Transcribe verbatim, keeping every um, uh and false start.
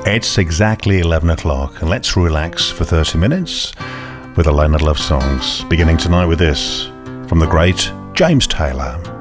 It's exactly eleven o'clock, and let's relax for thirty minutes with a line of love songs, beginning tonight with this from the great James Taylor.